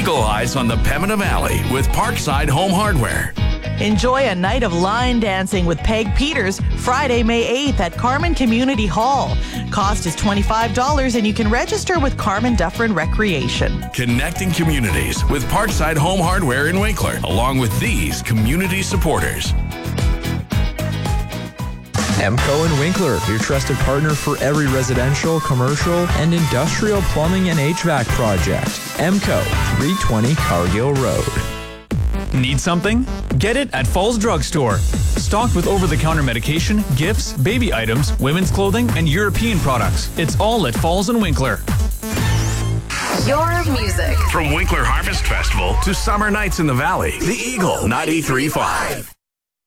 Eagle eyes on the Pembina Valley with Parkside Home Hardware. Enjoy a night of line dancing with Peg Peters Friday, May 8th at Carmen Community Hall. Cost is $25 and you can register with Carmen Dufferin Recreation. Connecting communities with Parkside Home Hardware in Winkler, along with these community supporters. EMCO in Winkler, your trusted partner for every residential, commercial, and industrial plumbing and HVAC project. EMCO, 320 Cargill Road. Need something? Get it at Falls Drugstore. Stocked with over-the-counter medication, gifts, baby items, women's clothing, and European products. It's all at Falls and Winkler. Your music. From Winkler Harvest Festival to summer nights in the valley, the Eagle 93.5.